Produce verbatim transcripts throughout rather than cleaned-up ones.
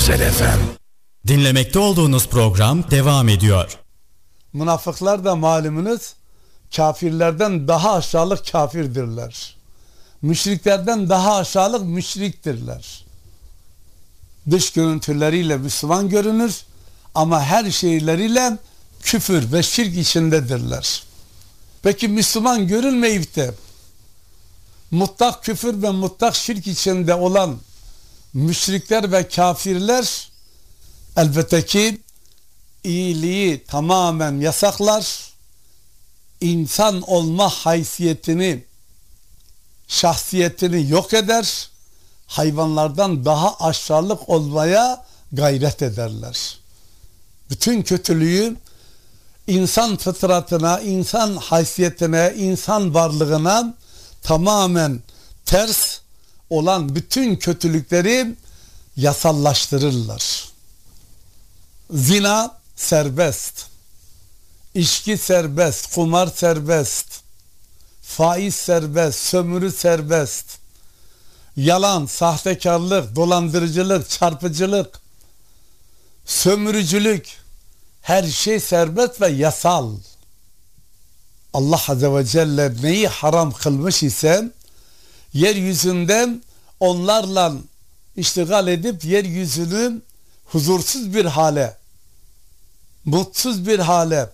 Özel F M. Dinlemekte olduğunuz program devam ediyor. Münafıklar da malumunuz kafirlerden daha aşağılık kafirdirler. Müşriklerden daha aşağılık müşriktirler. Dış görüntüleriyle Müslüman görünür ama her şeyleriyle küfür ve şirk içindedirler. Peki Müslüman görünmeyip de mutlak küfür ve mutlak şirk içinde olan müşrikler ve kafirler elbette ki iyiliği tamamen yasaklar, insan olma haysiyetini, şahsiyetini yok eder, hayvanlardan daha aşağılık olmaya gayret ederler. Bütün kötülüğü insan fıtratına, insan haysiyetine, insan varlığına tamamen ters olan bütün kötülükleri yasallaştırırlar. Zina serbest, içki serbest, kumar serbest, faiz serbest, sömürü serbest, yalan, sahtekarlık, dolandırıcılık, çarpıcılık, sömürücülük, her şey serbest ve yasal. Allah Azze ve Celle neyi haram kılmış ise yeryüzünden onlarla iştigal edip yeryüzünü huzursuz bir hale, mutsuz bir hale,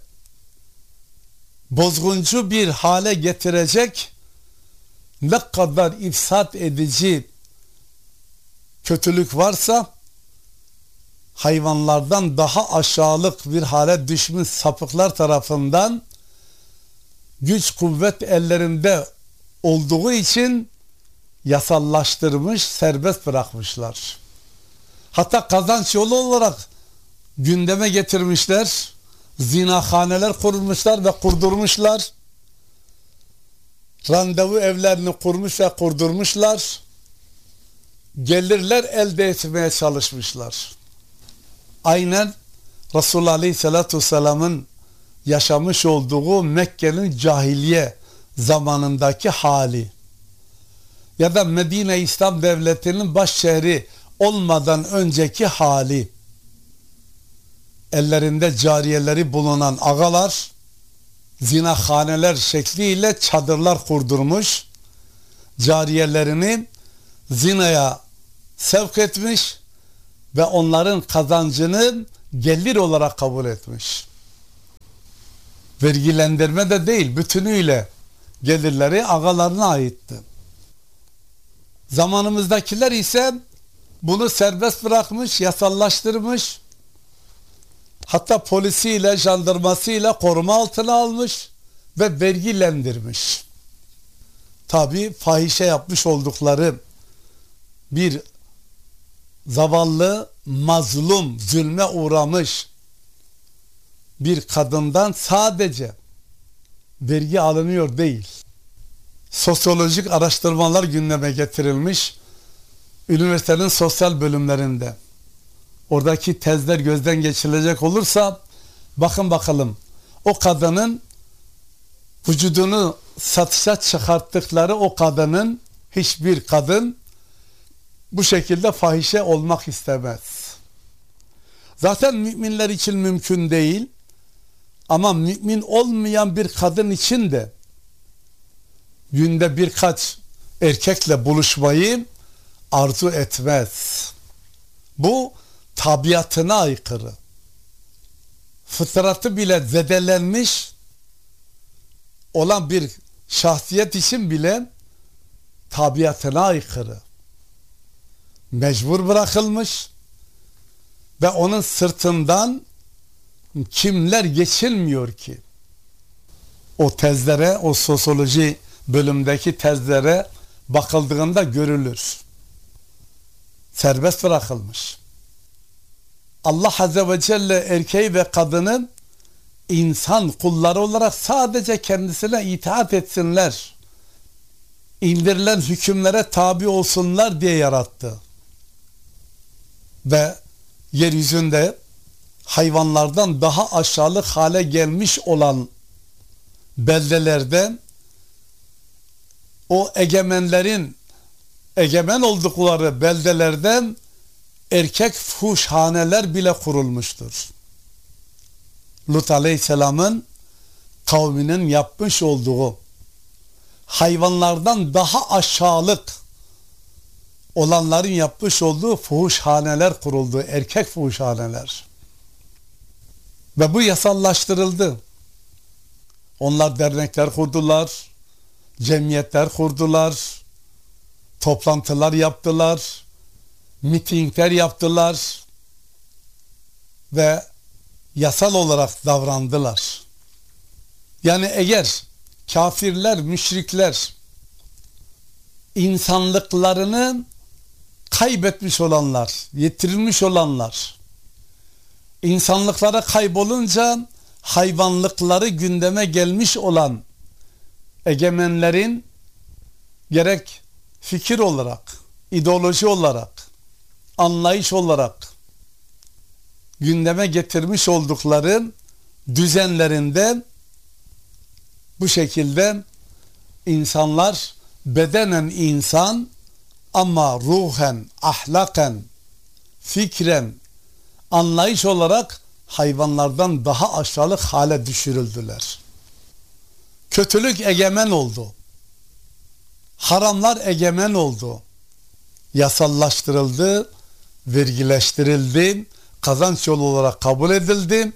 bozguncu bir hale getirecek ne kadar ifsat edici kötülük varsa hayvanlardan daha aşağılık bir hale düşmüş sapıklar tarafından güç kuvvet ellerinde olduğu için yasallaştırmış, serbest bırakmışlar. Hatta kazanç yolu olarak gündeme getirmişler. Zinahaneler kurmuşlar ve kurdurmuşlar. Randevu evlerini kurmuş ve kurdurmuşlar. Gelirler elde etmeye çalışmışlar. Aynen Resulullah Aleyhisselatü Vesselam'ın yaşamış olduğu Mekke'nin cahiliye zamanındaki hali ya da Medine İslam Devleti'nin baş şehri olmadan önceki hali. Ellerinde cariyeleri bulunan ağalar zinahaneler şekliyle çadırlar kurdurmuş, cariyelerini zinaya sevk etmiş ve onların kazancını gelir olarak kabul etmiş. Vergilendirme de değil, bütünüyle gelirleri ağalarına aitti. Zamanımızdakiler ise bunu serbest bırakmış, yasallaştırmış. Hatta polisiyle, jandarmasıyla koruma altına almış ve vergilendirmiş. Tabi fahişe yapmış oldukları bir zavallı, mazlum, zulme uğramış bir kadından sadece vergi alınıyor değil. Sosyolojik araştırmalar gündeme getirilmiş. Üniversitenin sosyal bölümlerinde. Oradaki tezler gözden geçirilecek olursa bakın bakalım o kadının vücudunu satışa çıkarttıkları o kadının hiçbir kadın bu şekilde fahişe olmak istemez. Zaten müminler için mümkün değil ama mümin olmayan bir kadın için de günde birkaç erkekle buluşmayı arzu etmez. Bu tabiatına aykırı. Fıtratı bile zedelenmiş olan bir şahsiyet için bile tabiatına aykırı. Mecbur bırakılmış ve onun sırtından kimler geçilmiyor ki? O tezlere, o sosyoloji bölümdeki tezlere bakıldığında görülür. Serbest bırakılmış. Allah Azze ve Celle erkeği ve kadını insan kulları olarak sadece kendisine itaat etsinler, indirilen hükümlere tabi olsunlar diye yarattı. Ve yeryüzünde hayvanlardan daha aşağılık hale gelmiş olan beldelerde o egemenlerin egemen oldukları beldelerden erkek fuhuşhaneler bile kurulmuştur. Lut Aleyhisselam'ın kavminin yapmış olduğu hayvanlardan daha aşağılık olanların yapmış olduğu fuhuşhaneler kuruldu. Erkek fuhuşhaneler. Ve bu yasallaştırıldı. Onlar dernekler kurdular, cemiyetler kurdular, toplantılar yaptılar, mitingler yaptılar ve yasal olarak davrandılar. Yani eğer kafirler, müşrikler insanlıklarını kaybetmiş olanlar, yitirilmiş olanlar, insanlıklara kaybolunca hayvanlıkları gündeme gelmiş olan egemenlerin gerek fikir olarak, ideoloji olarak, anlayış olarak gündeme getirmiş oldukları düzenlerinde bu şekilde insanlar bedenen insan ama ruhen, ahlaken, fikren, anlayış olarak hayvanlardan daha aşağılık hale düşürüldüler. Kötülük egemen oldu. Haramlar egemen oldu. Yasallaştırıldı, vergileştirildi, kazanç yolu olarak kabul edildi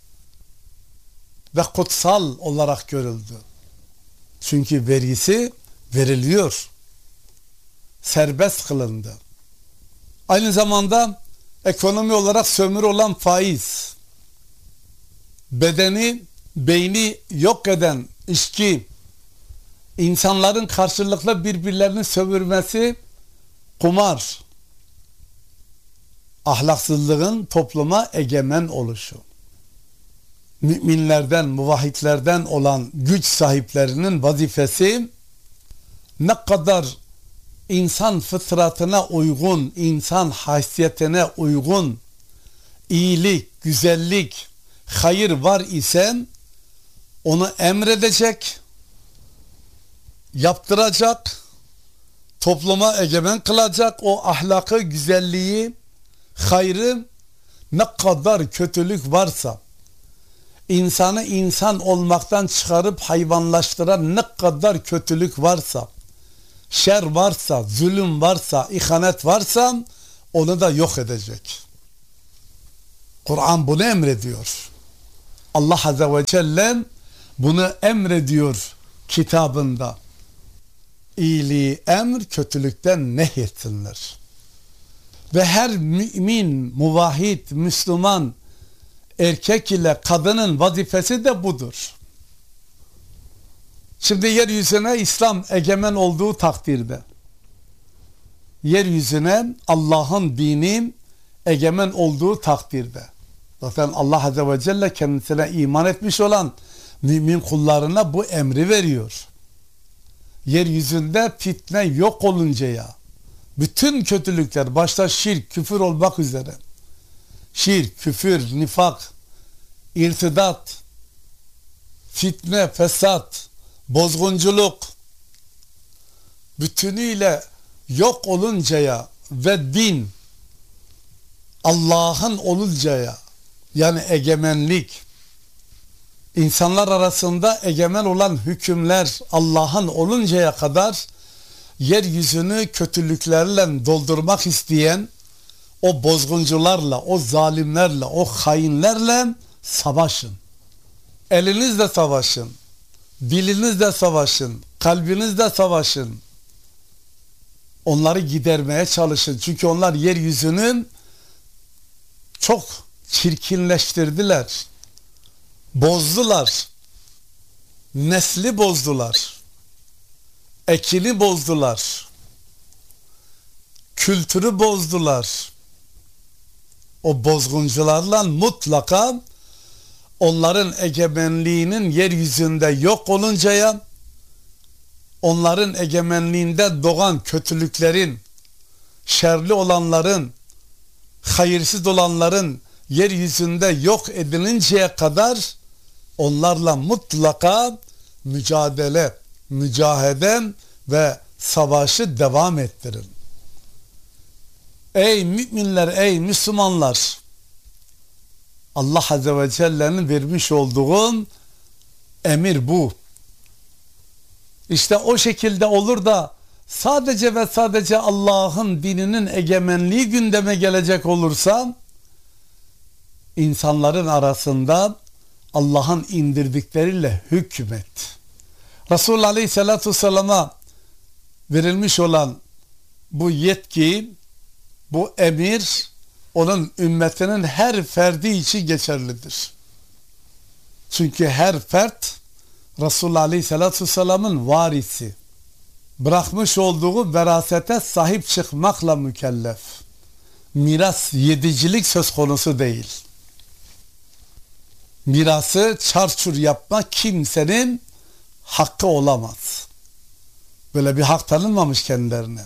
ve kutsal olarak görüldü. Çünkü vergisi veriliyor. Serbest kılındı. Aynı zamanda ekonomi olarak sömürü olan faiz, bedeni, beyni yok eden içki, insanların karşılıklı birbirlerini sömürmesi, kumar, ahlaksızlığın topluma egemen oluşu, müminlerden, muvahhidlerden olan güç sahiplerinin vazifesi ne kadar insan fıtratına uygun, insan haysiyetine uygun iyilik, güzellik, hayır var ise onu emredecek, yaptıracak, topluma egemen kılacak o ahlakı, güzelliği, hayrı, ne kadar kötülük varsa, insanı insan olmaktan çıkarıp hayvanlaştıran ne kadar kötülük varsa, şer varsa, zulüm varsa, ihanet varsa onu da yok edecek. Kur'an bunu emrediyor. Allah Azze ve Celle bunu emrediyor kitabında. İyiliği emr, kötülükten nehyetsinler. Ve her mümin, muvahhid, Müslüman erkek ile kadının vazifesi de budur. Şimdi yeryüzüne İslam egemen olduğu takdirde, yeryüzüne Allah'ın dini egemen olduğu takdirde, zaten Allah Azze ve Celle kendisine iman etmiş olan mümin kullarına bu emri veriyor. Yeryüzünde fitne yok oluncaya, bütün kötülükler, başta şirk, küfür olmak üzere, şirk, küfür, nifak, irtidat, fitne, fesat, bozgunculuk bütünüyle yok oluncaya ve din Allah'ın oluncaya, yani egemenlik, insanlar arasında egemen olan hükümler Allah'ın oluncaya kadar yeryüzünü kötülüklerle doldurmak isteyen o bozguncularla, o zalimlerle, o hainlerle savaşın. Elinizle savaşın. Dilinizle savaşın. Kalbinizle savaşın. Onları gidermeye çalışın. Çünkü onlar yeryüzünü çok çirkinleştirdiler. Bozdular. Nesli bozdular. Ekini bozdular. Kültürü bozdular. O bozguncularla mutlaka onların egemenliğinin yeryüzünde yok oluncaya, onların egemenliğinde doğan kötülüklerin, şerli olanların, hayırsız olanların yeryüzünde yok edilinceye kadar onlarla mutlaka mücadele, mücahede ve savaşı devam ettirin. Ey müminler, ey Müslümanlar, Allah Azze ve Celle'nin vermiş olduğu emir bu. İşte o şekilde olur da sadece ve sadece Allah'ın dininin egemenliği gündeme gelecek olursa, insanların arasında Allah'ın indirdikleriyle hükmet. Resulullah Aleyhisselatü Vesselam'a verilmiş olan bu yetki, bu emir, onun ümmetinin her ferdi için geçerlidir. Çünkü her fert Resulullah Aleyhisselatü Vesselam'ın varisi. Bırakmış olduğu verasete sahip çıkmakla mükellef. Miras yedicilik söz konusu değil. Mirası çarçur yapmak kimsenin hakkı olamaz. Böyle bir hak tanınmamış kendilerine.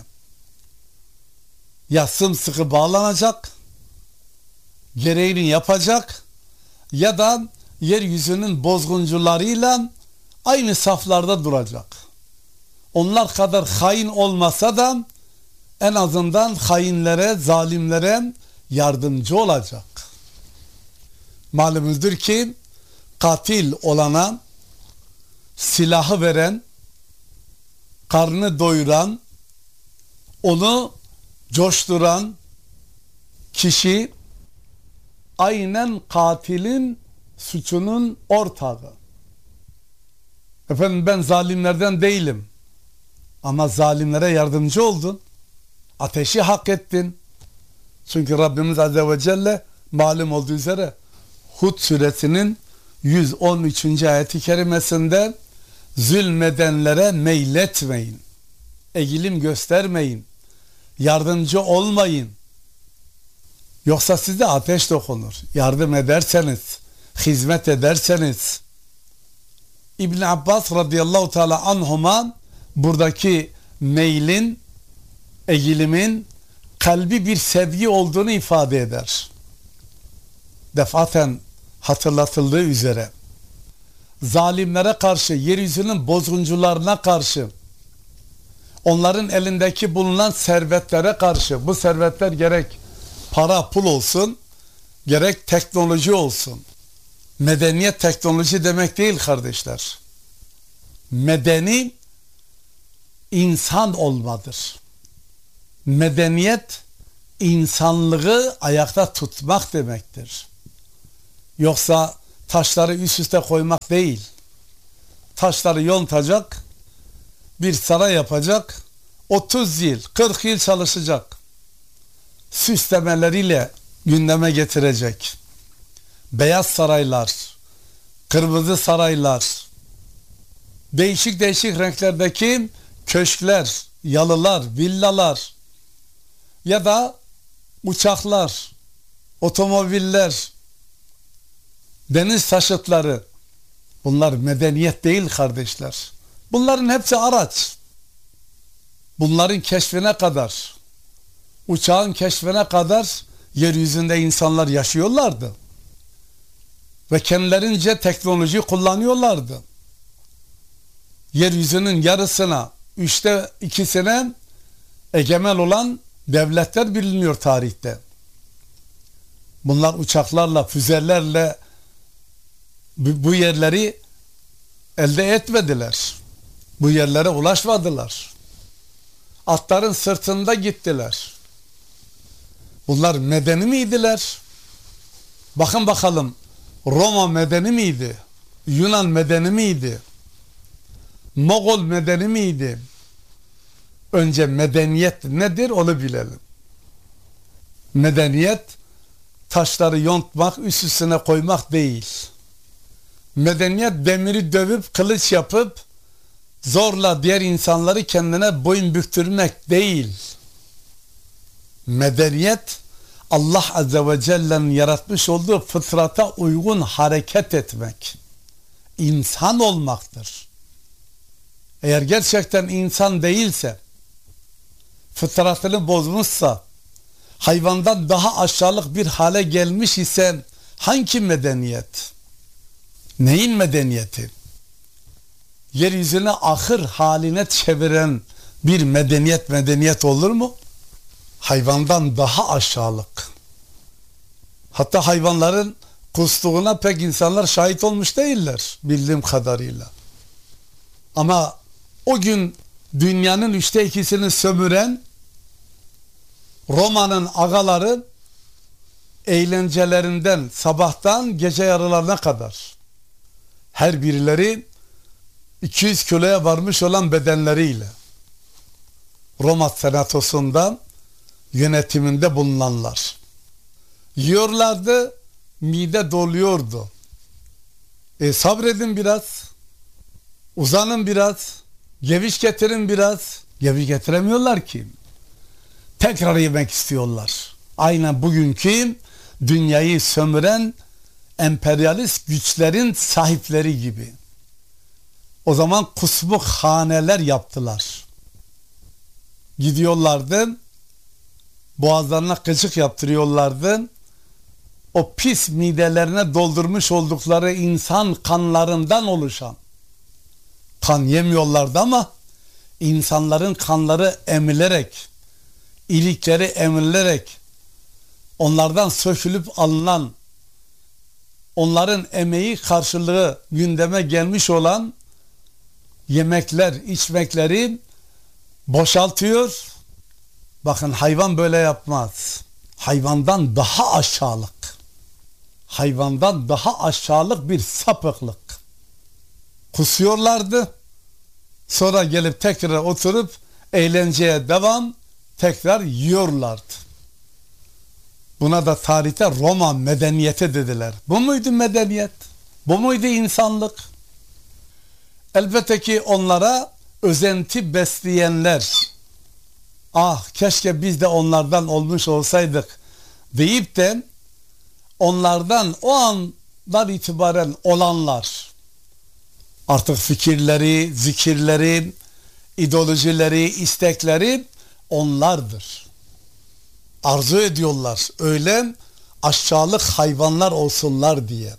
Ya sımsıkı bağlanacak, gereğini yapacak, ya da yeryüzünün bozguncularıyla aynı saflarda duracak. Onlar kadar hain olmasa da en azından hainlere, zalimlere yardımcı olacak. Malumuzdur ki katil olana silahı veren, karnını doyuran, onu coşturan kişi aynen katilin suçunun ortağı. Efendim, ben zalimlerden değilim ama zalimlere yardımcı oldun, ateşi hak ettin. Çünkü Rabbimiz Azze ve Celle malum olduğu üzere Hud suresinin yüz on üçüncü ayeti kerimesinde zulmedenlere meyletmeyin, eğilim göstermeyin, yardımcı olmayın, yoksa size ateş dokunur. Yardım ederseniz, hizmet ederseniz. İbn Abbas radıyallahu teala anhuma buradaki meylin, eğilimin kalbi bir sevgi olduğunu ifade eder. Defaten hatırlatıldığı üzere zalimlere karşı, yeryüzünün bozguncularına karşı, onların elindeki bulunan servetlere karşı, bu servetler gerek para pul olsun, gerek teknoloji olsun. Medeniyet teknoloji demek değil kardeşler. Medeni insan olmadır. Medeniyet insanlığı ayakta tutmak demektir. Yoksa taşları üst üste koymak değil. Taşları yontacak, bir saray yapacak, otuz yıl, kırk yıl çalışacak. Süslemeleriyle gündeme getirecek. Beyaz saraylar, kırmızı saraylar, değişik değişik renklerdeki köşkler, yalılar, villalar ya da uçaklar, otomobiller, deniz taşıtları, bunlar medeniyet değil kardeşler. Bunların hepsi araç. Bunların keşfine kadar, uçağın keşfine kadar yeryüzünde insanlar yaşıyorlardı. Ve kendilerince teknoloji kullanıyorlardı. Yeryüzünün yarısına, üçte ikisine egemen olan devletler biliniyor tarihte. Bunlar uçaklarla, füzelerle bu yerleri elde etmediler. Bu yerlere ulaşmadılar. Atların sırtında gittiler. Bunlar medeni miydiler? Bakın bakalım, Roma medeni miydi? Yunan medeni miydi? Moğol medeni miydi? Önce medeniyet nedir onu bilelim. Medeniyet taşları yontmak, üst üstüne koymak değil. Medeniyet demiri dövüp, kılıç yapıp zorla diğer insanları kendine boyun büktürmek değil. Medeniyet Allah Azze ve Celle'nin yaratmış olduğu fıtrata uygun hareket etmek, insan olmaktır. Eğer gerçekten insan değilse, fıtratını bozmuşsa, hayvandan daha aşağılık bir hale gelmiş ise hangi medeniyet? Neyin medeniyeti? Yeryüzüne ahır haline çeviren bir medeniyet medeniyet olur mu? hayvandan daha aşağılık. Hatta hayvanların kustuğuna pek insanlar şahit olmuş değiller bildiğim kadarıyla. Ama o gün dünyanın üçte ikisini sömüren Roma'nın ağaları eğlencelerinden sabahtan gece yarılarına kadar her birileri iki yüz kiloya varmış olan bedenleriyle Roma senatosunda yönetiminde bulunanlar yiyorlardı, mide doluyordu. E sabredin biraz, uzanın biraz, geviş getirin biraz. Geviş getiremiyorlar ki. Tekrar yemek istiyorlar. Aynen bugünkü dünyayı sömüren emperyalist güçlerin sahipleri gibi. O zaman kusmuk haneler yaptılar. Gidiyorlardı, boğazlarına kıçık yaptırıyorlardı. O pis midelerine doldurmuş oldukları insan kanlarından oluşan kan yemiyorlardı ama insanların kanları emilerek, ilikleri emilerek onlardan sökülüp alınan, onların emeği karşılığı gündeme gelmiş olan yemekler, içmekleri boşaltıyor. Bakın hayvan böyle yapmaz. Hayvandan daha aşağılık. Hayvandan daha aşağılık bir sapıklık. Kusuyorlardı. Sonra gelip tekrar oturup eğlenceye devam, tekrar yiyorlardı. Buna da tarihte Roma medeniyeti dediler. Bu muydu medeniyet? Bu muydu insanlık? Elbette ki onlara özenti besleyenler, ah keşke biz de onlardan olmuş olsaydık deyip de onlardan o andan itibaren olanlar, artık fikirleri, zikirleri, ideolojileri, istekleri onlardır. Arzu ediyorlar öyle aşağılık hayvanlar olsunlar diye.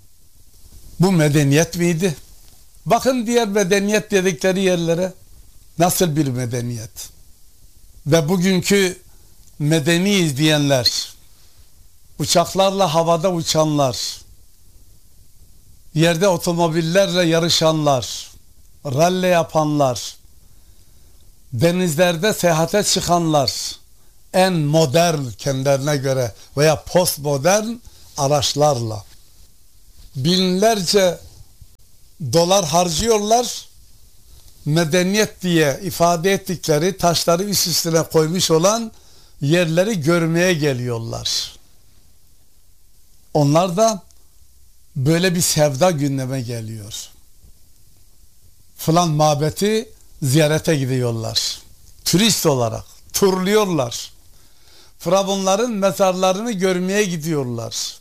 Bu medeniyet miydi? Bakın diğer medeniyet dedikleri yerlere, nasıl bir medeniyet? Ve bugünkü medeniyiz diyenler, uçaklarla havada uçanlar, yerde otomobillerle yarışanlar, ralli yapanlar, denizlerde seyahate çıkanlar, en modern kendilerine göre veya postmodern araçlarla binlerce dolar harcıyorlar, medeniyet diye ifade ettikleri taşları üst üstüne koymuş olan yerleri görmeye geliyorlar. Onlar da böyle bir sevda gündeme geliyor. Falan mabeti ziyarete gidiyorlar. Turist olarak turluyorlar. Firavunların mezarlarını görmeye gidiyorlar.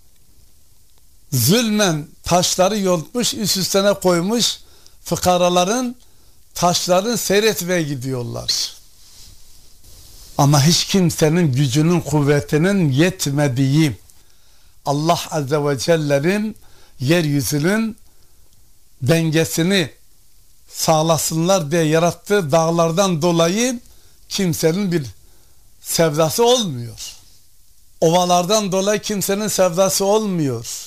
Zulmen taşları yontmuş, üst üstüne koymuş fıkaraların taşlarını seyretmeye gidiyorlar. Ama hiç kimsenin gücünün, kuvvetinin yetmediği, Allah Azze ve Celle'nin yeryüzünün dengesini sağlasınlar diye yarattığı dağlardan dolayı kimsenin bir sevdası olmuyor. Ovalardan dolayı kimsenin sevdası olmuyor.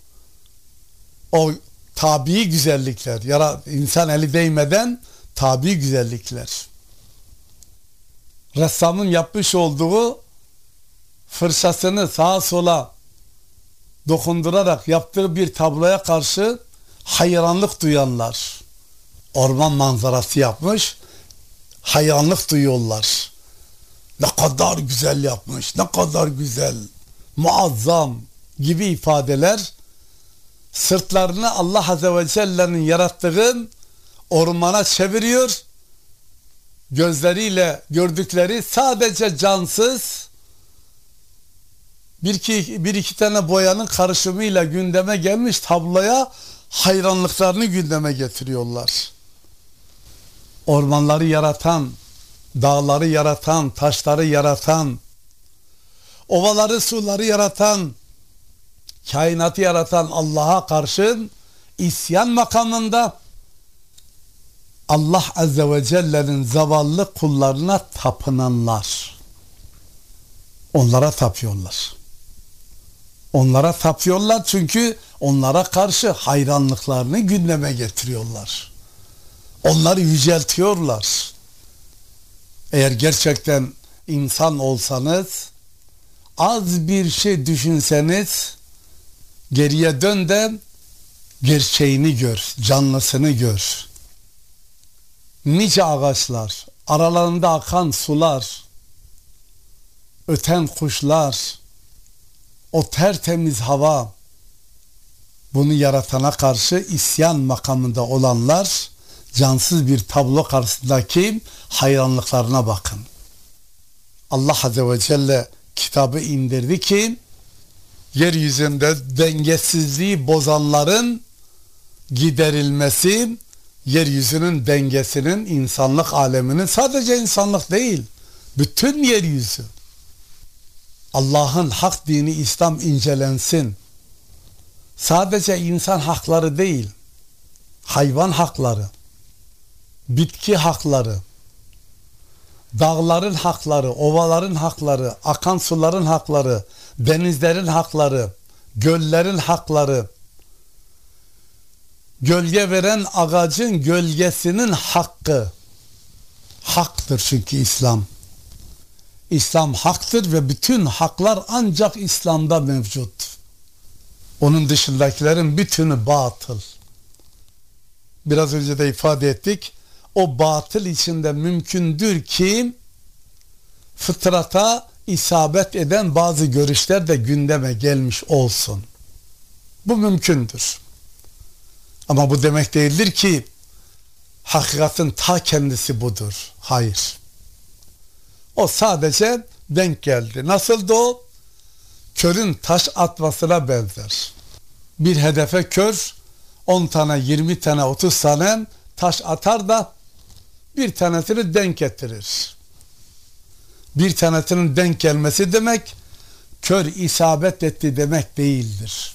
O tabii güzellikler, yara, insan eli değmeden tabii güzellikler. Ressamın yapmış olduğu fırçasını sağa sola dokundurarak yaptığı bir tabloya karşı hayranlık duyanlar, orman manzarası yapmış, hayranlık duyuyorlar. Ne kadar güzel yapmış, ne kadar güzel, muazzam gibi ifadeler sırtlarını Allah Azze ve Celle'nin yarattığı ormana çeviriyor. Gözleriyle gördükleri sadece cansız bir iki, bir iki tane boyanın karışımıyla gündeme gelmiş tabloya hayranlıklarını gündeme getiriyorlar. Ormanları yaratan, dağları yaratan, taşları yaratan, ovaları, suları yaratan, kainatı yaratan Allah'a karşı isyan makamında Allah Azze ve Celle'nin zavallı kullarına tapınanlar. Onlara tapıyorlar. Onlara tapıyorlar çünkü onlara karşı hayranlıklarını gündeme getiriyorlar. Onları yüceltiyorlar. Eğer gerçekten insan olsanız, az bir şey düşünseniz, geriye dön de gerçeğini gör, canlısını gör. Nice ağaçlar, aralarında akan sular, öten kuşlar, o tertemiz hava, bunu yaratana karşı isyan makamında olanlar, cansız bir tablo karşısındaki hayranlıklarına bakın. Allah Azze ve Celle kitabı indirdi ki, yeryüzünde dengesizliği bozanların giderilmesi, yeryüzünün dengesinin, insanlık aleminin, sadece insanlık değil, bütün yeryüzü, Allah'ın hak dini İslam incelensin. Sadece insan hakları değil, hayvan hakları, bitki hakları, dağların hakları, ovaların hakları, akan suların hakları, denizlerin hakları, göllerin hakları, gölge veren ağacın gölgesinin hakkı, haktır çünkü İslam. İslam haktır ve bütün haklar ancak İslam'da mevcut. Onun dışındakilerin bütünü batıl. Biraz önce de ifade ettik. O batıl içinde mümkündür ki fıtrata isabet eden bazı görüşler de gündeme gelmiş olsun. Bu mümkündür. Ama bu demek değildir ki hakikatin ta kendisi budur. Hayır. O sadece denk geldi. Nasıldı o? Körün taş atmasına benzer. Bir hedefe kör on tane, yirmi tane, otuz tane taş atar da bir tanesini denk getirir. Bir tanesinin denk gelmesi demek kör isabet etti demek değildir.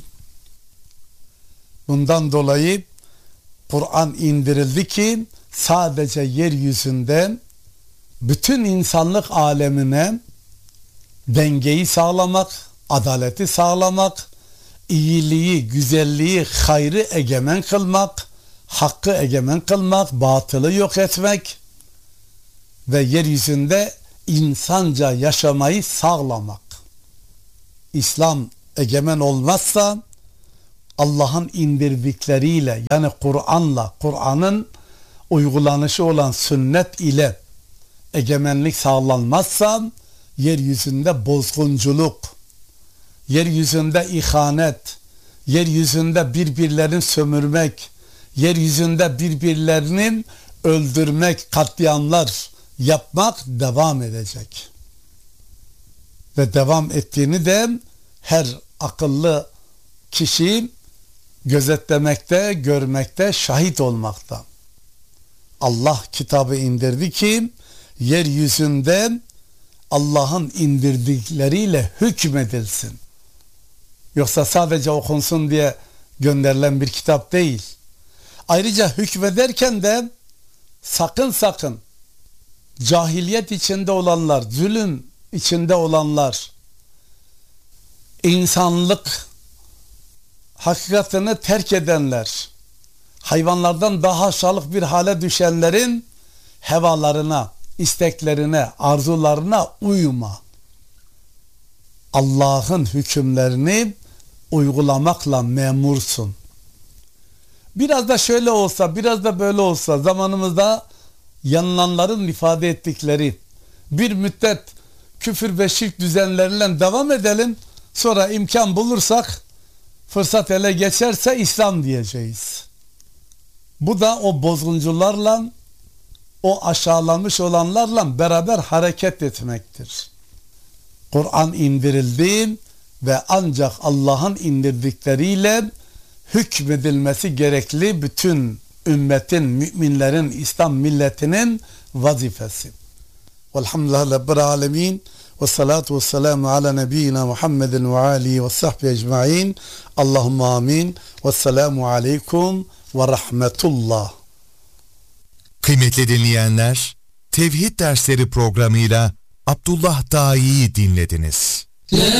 Bundan dolayı Kur'an indirildi ki sadece yeryüzünde bütün insanlık alemine dengeyi sağlamak, adaleti sağlamak, iyiliği, güzelliği, hayrı egemen kılmak, hakkı egemen kılmak, batılı yok etmek ve yeryüzünde insanca yaşamayı sağlamak. İslam egemen olmazsa Allah'ın indirdikleriyle, yani Kur'an'la, Kur'an'ın uygulanışı olan sünnet ile egemenlik sağlanmazsa yeryüzünde bozgunculuk, yeryüzünde ihanet, yeryüzünde birbirlerini sömürmek, yeryüzünde birbirlerini öldürmek, katliamlar yapmak devam edecek. Ve devam ettiğini de her akıllı kişi gözetlemekte, görmekte, şahit olmakta. Allah kitabı indirdi ki yeryüzünde Allah'ın indirdikleriyle hükmedilsin. Yoksa sadece okunsun diye gönderilen bir kitap değil. Ayrıca hükmederken de sakın sakın cahiliyet içinde olanlar, zulüm içinde olanlar, insanlık hakikatini terk edenler, hayvanlardan daha aşağılık bir hale düşenlerin hevalarına, isteklerine, arzularına uyma. Allah'ın hükümlerini uygulamakla memursun. Biraz da şöyle olsa, biraz da böyle olsa, zamanımızda yanılanların ifade ettikleri bir müddet küfür ve şirk düzenleriyle devam edelim, sonra imkan bulursak, fırsat ele geçerse İslam diyeceğiz. Bu da o bozguncularla, o aşağılanmış olanlarla beraber hareket etmektir. Kur'an indirildi ve ancak Allah'ın indirdikleriyle hükmedilmesi gerekli bütün ümmetin, müminlerin, İslam milletinin vazifesi. Velhamdülillahi Rabbil alemin ve salatu ve selamu ala nebiyyina Muhammedin ve alihi ve sahbihi ecma'in. Allahümme amin ve selamu aleyküm ve rahmetullah. Kıymetli dinleyenler, Tevhid Dersleri programıyla Abdullah Dai'yi dinlediniz.